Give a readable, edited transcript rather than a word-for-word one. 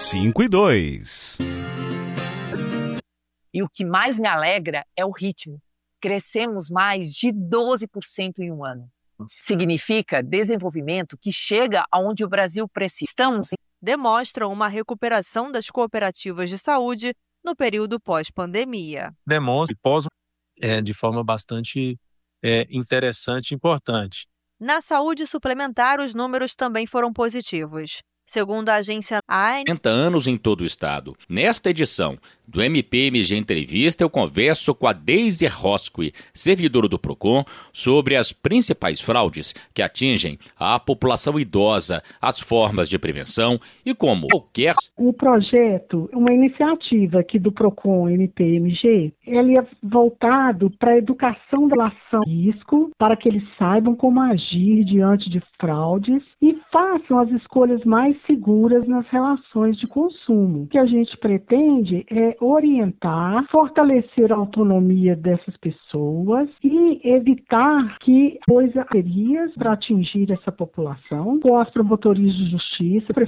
5 e 2. E o que mais me alegra é o ritmo. Crescemos mais de 12% em um ano. Significa desenvolvimento que chega aonde o Brasil precisa. Demonstra uma recuperação das cooperativas de saúde no período pós-pandemia. Demonstra de forma bastante interessante e importante. Na saúde suplementar, os números também foram positivos. Segundo a agência AN, 40 anos em todo o estado. Nesta edição do MPMG Entrevista, eu converso com a Deise Rosqui, servidora do PROCON, sobre as principais fraudes que atingem a população idosa, as formas de prevenção e como qualquer... O projeto, uma iniciativa aqui do PROCON MPMG, ele é voltado para a educação da população de risco, para que eles saibam como agir diante de fraudes e façam as escolhas mais seguras nas relações de consumo. O que a gente pretende é orientar, fortalecer a autonomia dessas pessoas e evitar que coisas para atingir essa população, com as promotorias de justiça,